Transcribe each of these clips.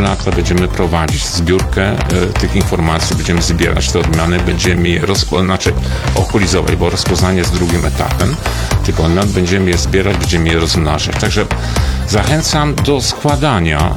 lata będziemy prowadzić zbiórkę tych informacji, będziemy zbierać te odmiany, będziemy je okulizować, bo rozpoznanie jest drugim etapem tych odmian, będziemy je zbierać, będziemy je rozmnażać. Także zachęcam do składania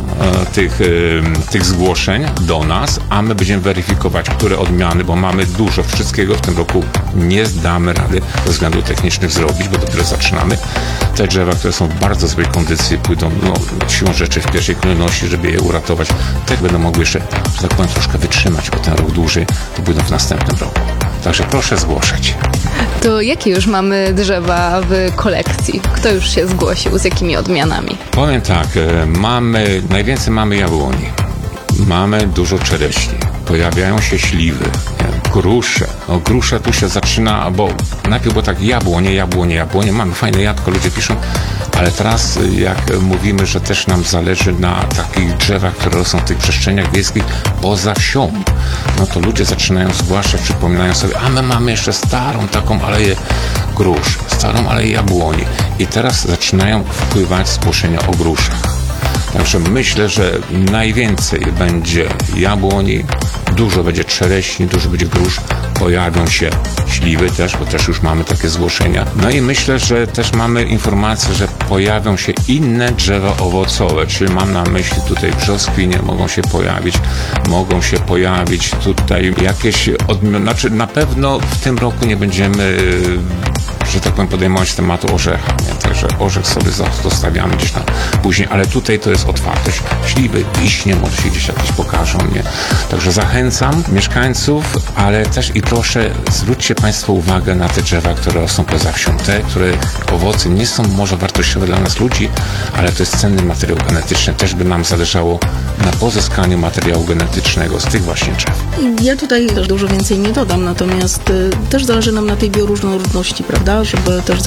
tych zgłoszeń do nas, a my będziemy weryfikować, które odmiany, bo mamy dużo wszystkiego w tym roku nie damy rady ze względów technicznych zrobić, bo dopiero zaczynamy. Te drzewa, które są w bardzo złej kondycji, pójdą siłą rzeczy w pierwszej kolejności, żeby je uratować. Te będą mogły jeszcze, że tak powiem, troszkę wytrzymać, bo ten rok dłużej, to pójdą w następnym roku. Także proszę zgłaszać. To jakie już mamy drzewa w kolekcji? Kto już się zgłosił? Z jakimi odmianami? Powiem tak, najwięcej mamy jabłoni, mamy dużo czereśni, pojawiają się śliwy, grusze. Grusze tu się zaczyna, bo najpierw było tak jabłonie, mamy fajne jabłko, ludzie piszą, ale teraz jak mówimy, że też nam zależy na takich drzewach, które rosną w tych przestrzeniach wiejskich poza wsią, no to ludzie zaczynają zgłaszać, przypominają sobie, a my mamy jeszcze starą taką aleję grusz, starą aleję jabłoni i teraz zaczynają wpływać zgłoszenia o gruszach. Także myślę, że najwięcej będzie jabłoni, dużo będzie czereśni, dużo będzie grusz, pojawią się śliwy też, bo też już mamy takie zgłoszenia. No i myślę, że też mamy informację, że pojawią się inne drzewa owocowe, czyli mam na myśli tutaj brzoskwinie, mogą się pojawić tutaj jakieś odmiany, znaczy na pewno w tym roku nie będziemy, że tak powiem, podejmować tematu orzecha, nie? Także orzech sobie zostawiamy gdzieś tam później, ale tutaj to jest otwartość. Śliwy, wiśnie, może się gdzieś jakieś pokażą, nie? Także zachęcam mieszkańców, ale też i proszę, zwróćcie Państwo uwagę na te drzewa, które rosną poza wsią. Te, które owoce nie są może wartościowe dla nas ludzi, ale to jest cenny materiał genetyczny. Też by nam zależało na pozyskaniu materiału genetycznego z tych właśnie drzew. Ja tutaj też dużo więcej nie dodam, natomiast też zależy nam na tej bioróżnorodności, prawda? Żeby też